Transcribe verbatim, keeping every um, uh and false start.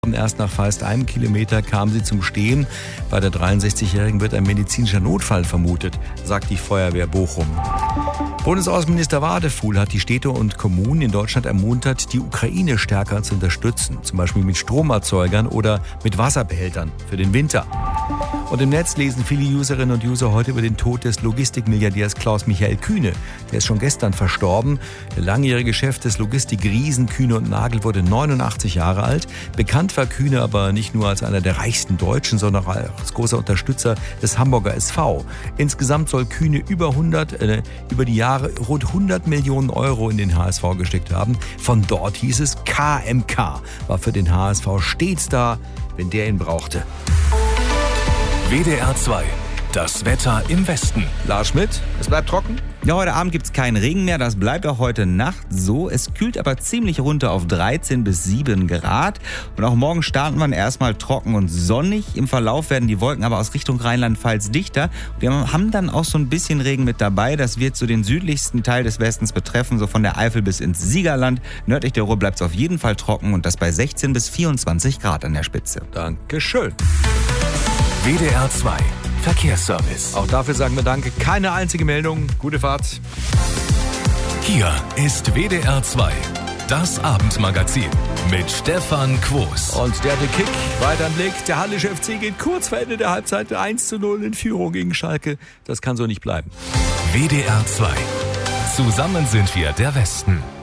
Erst nach fast einem Kilometer kam sie zum Stehen. Bei der dreiundsechzigjährigen wird ein medizinischer Notfall vermutet, sagt die Feuerwehr Bochum. Bundesaußenminister Wadefuhl hat die Städte und Kommunen in Deutschland ermuntert, die Ukraine stärker zu unterstützen. Zum Beispiel mit Stromerzeugern oder mit Wasserbehältern für den Winter. Und im Netz lesen viele Userinnen und User heute über den Tod des Logistikmilliardärs Klaus-Michael Kühne. Der ist schon gestern verstorben. Der langjährige Chef des Logistikriesen Kühne und Nagel wurde neunundachtzig Jahre alt. Bekannt war Kühne aber nicht nur als einer der reichsten Deutschen, sondern auch als großer Unterstützer des Hamburger S V. Insgesamt soll Kühne über hundert, äh, über die Jahre rund hundert Millionen Euro in den H S V gesteckt haben. Von dort hieß es, K M K war für den H S V stets da, wenn der ihn brauchte. W D R zwei, das Wetter im Westen. Lars Schmidt, es bleibt trocken. Ja, heute Abend gibt's keinen Regen mehr, das bleibt auch heute Nacht so. Es kühlt aber ziemlich runter auf dreizehn bis sieben Grad. Und auch morgen starten wir erstmal trocken und sonnig. Im Verlauf werden die Wolken aber aus Richtung Rheinland-Pfalz dichter. Wir haben dann auch so ein bisschen Regen mit dabei. Das wird so den südlichsten Teil des Westens betreffen, so von der Eifel bis ins Siegerland. Nördlich der Ruhr bleibt's auf jeden Fall trocken und das bei sechzehn bis vierundzwanzig Grad an der Spitze. Dankeschön. W D R zwei, Verkehrsservice. Auch dafür sagen wir Danke. Keine einzige Meldung. Gute Fahrt. Hier ist W D R zwei, das Abendmagazin mit Stefan Quos. Und der hatte Kick, weiter im Blick. Der Hallische F C geht kurz vor Ende der Halbzeit eins zu null in Führung gegen Schalke. Das kann so nicht bleiben. W D R zwei, zusammen sind wir der Westen.